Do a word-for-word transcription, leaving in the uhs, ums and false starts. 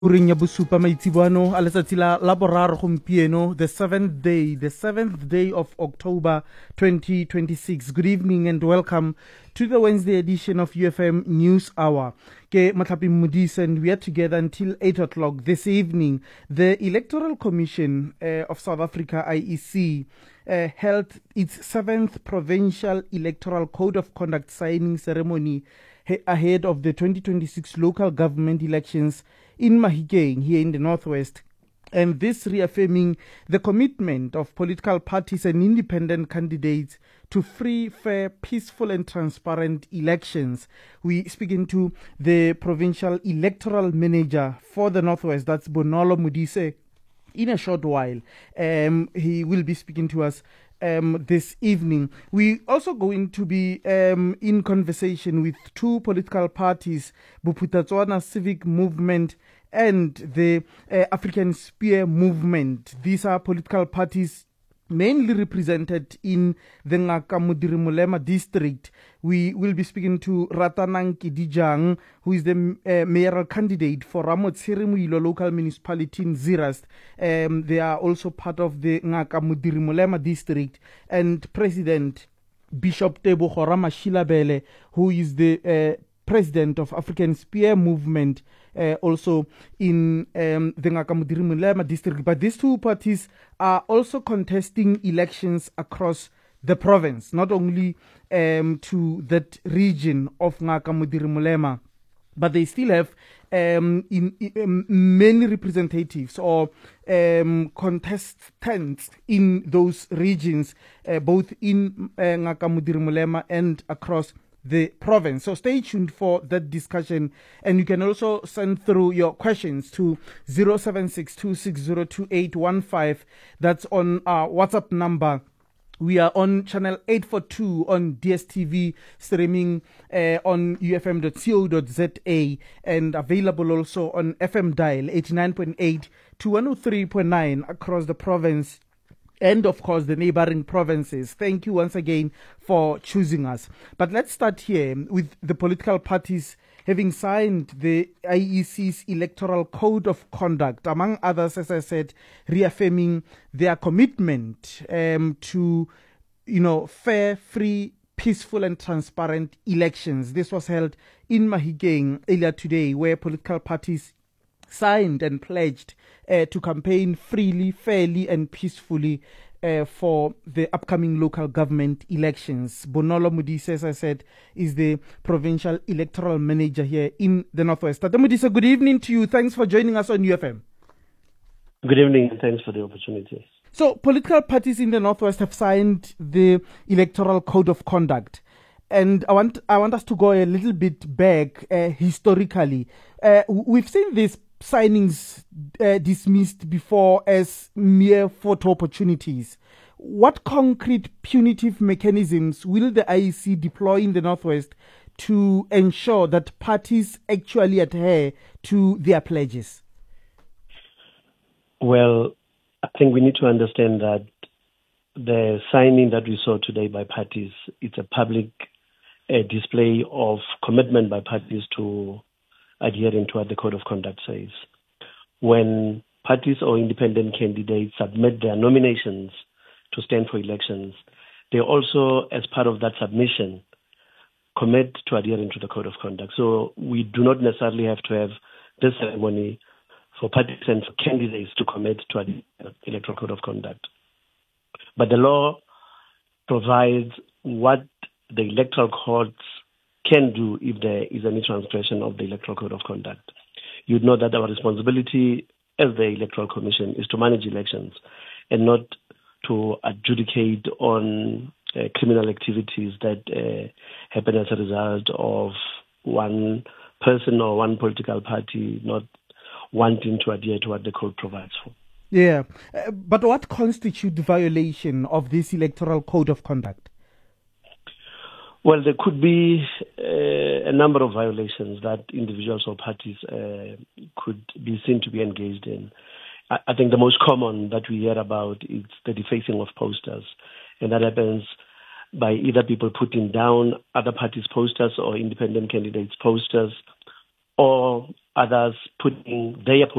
Uring ya bosupa maitsibwano a letsatsi la la boraro gompieno, the seventh day, the seventh day of October twenty twenty-six. Good evening and welcome to the Wednesday edition of U F M News Hour. Ke Matlapi Mudis, and we are together until eight o'clock this evening. The Electoral Commission uh, of South Africa, I E C, uh, held its seventh Provincial Electoral Code of Conduct signing ceremony ahead of the twenty twenty-six local government elections in Mahikeng, here in the Northwest. And this reaffirming the commitment of political parties and independent candidates to free, fair, peaceful and transparent elections. We speaking to the Provincial Electoral Manager for the Northwest, that's Bonolo Modise, in a short while. Um, he will be speaking to us Um, this evening. We also going to be um, in conversation with two political parties, Bophuthatswana Civic Movement and the uh, African Spear Movement. These are political parties mainly represented in the Ngaka Mudirimulema district. We will be speaking to Ratanang Kidijang, who is the uh, mayoral candidate for Ramotsirimuilo local municipality in Zeerust. Um, they are also part of the Ngaka Mudirimulema district. And President Bishop Tebo Horama Shilabele, who is the uh, president of African Spear Movement, uh, also in um, the Ngaka Mudirimulema district. But these two parties are also contesting elections across the province, not only um, to that region of Ngaka Mudirimulema, but they still have um, in, in many representatives or um, contestants in those regions, uh, both in uh, Ngaka Mudirimulema and across the province. So stay tuned for that discussion, and you can also send through your questions to zero seven six two six zero two eight one five. That's on our WhatsApp number. We are on channel eight forty-two on D S T V, streaming uh, on u f m dot co dot z a, and available also on F M dial eighty-nine point eight to one oh three point nine across the province and, of course, the neighboring provinces. Thank you once again for choosing us. But let's start here with the political parties having signed the I E C's Electoral Code of Conduct, among others, as I said, reaffirming their commitment um, to, you know, fair, free, peaceful and transparent elections. This was held in Mahikeng earlier today, where political parties signed and pledged uh, to campaign freely, fairly and peacefully uh, for the upcoming local government elections. Bonolo Modise, as I said, is the Provincial Electoral Manager here in the Northwest. Tata Modise, good evening to you. Thanks for joining us on U F M. Good evening and thanks for the opportunity. So, political parties in the Northwest have signed the Electoral Code of Conduct. And I want I want us to go a little bit back uh, historically. Uh, we've seen this signings uh, dismissed before as mere photo opportunities. What concrete punitive mechanisms will the I E C deploy in the Northwest to ensure that parties actually adhere to their pledges? Well, I think we need to understand that the signing that we saw today by parties, it's a public uh, display of commitment by parties to adhering to what the Code of Conduct says. When parties or independent candidates submit their nominations to stand for elections, they also, as part of that submission, commit to adhering to the Code of Conduct. So we do not necessarily have to have this ceremony for parties and for candidates to commit to the Electoral Code of Conduct. But the law provides what the electoral courts can do if there is any transgression of the Electoral Code of Conduct. You'd know that our responsibility as the Electoral Commission is to manage elections and not to adjudicate on uh, criminal activities that uh, happen as a result of one person or one political party not wanting to adhere to what the code provides for. Yeah, uh, but what constitutes violation of this Electoral Code of Conduct? Well, there could be uh, a number of violations that individuals or parties uh, could be seen to be engaged in. I, I think the most common that we hear about is the defacing of posters, and that happens by either people putting down other parties' posters or independent candidates' posters, or others putting their